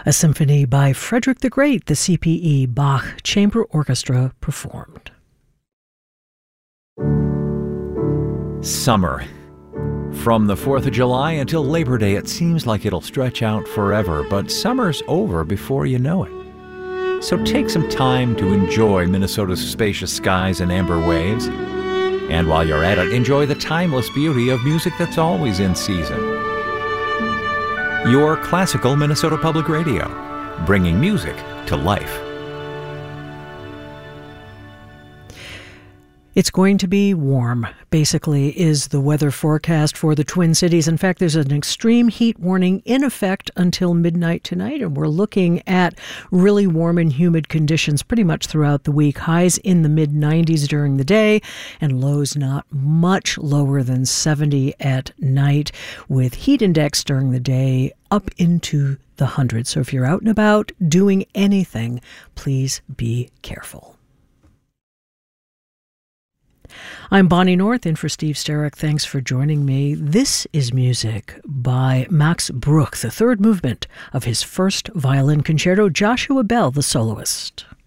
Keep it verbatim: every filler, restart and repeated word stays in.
A symphony by Frederick the Great, the C P E Bach Chamber Orchestra performed. Summer. From the fourth of July until Labor Day, it seems like it'll stretch out forever, but summer's over before you know it. So take some time to enjoy Minnesota's spacious skies and amber waves. And while you're at it, enjoy the timeless beauty of music that's always in season. Your classical Minnesota Public Radio, bringing music to life. It's going to be warm, basically, is the weather forecast for the Twin Cities. In fact, there's an extreme heat warning in effect until midnight tonight, and we're looking at really warm and humid conditions pretty much throughout the week. Highs in the mid nineties during the day, and lows not much lower than seventy at night, with heat index during the day up into the hundreds. So if you're out and about doing anything, please be careful. I'm Bonnie North, in for Steve Sterrick. Thanks for joining me. This is music by Max Bruch, the third movement of his first violin concerto, Joshua Bell, the soloist.